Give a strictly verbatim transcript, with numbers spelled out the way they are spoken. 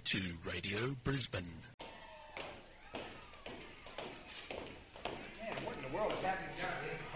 to Radio Brisbane. Man, what in the world is happening down here?